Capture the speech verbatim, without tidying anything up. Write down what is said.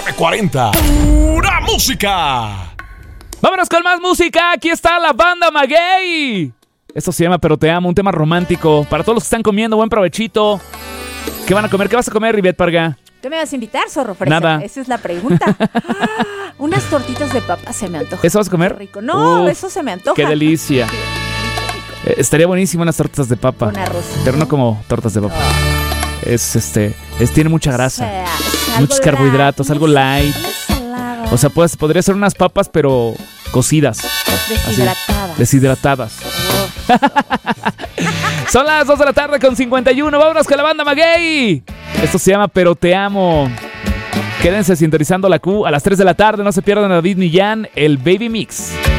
nueve cuarenta. ¡Pura música! Vámonos con más música. Aquí está la banda Maguey. Esto se llama Pero Te Amo, un tema romántico. Para todos los que están comiendo, buen provechito. ¿Qué van a comer? ¿Qué vas a comer, Rivette Parga? ¿Qué me vas a invitar, zorro fresa? Nada. Esa es la pregunta. Ah, unas tortitas de papa se me antojan. ¿Eso vas a comer? Qué rico. No, Uf, eso se me antoja. ¡Qué delicia! Sí, rico, rico. Eh, estaría buenísimo unas tortas de papa. Con arroz. Pero no como tortas de papa. Oh. Es este, es, tiene mucha grasa. O sea, muchos carbohidratos, algo light. O sea, pues, podría ser unas papas, pero cocidas. Deshidratadas. Así, deshidratadas. Oh. Son las dos de la tarde con cincuenta y uno. Vámonos con la banda Maguey. Esto se llama Pero Te Amo. Quédense sintonizando la Q a las tres de la tarde. No se pierdan a David Millán, el Baby Mix.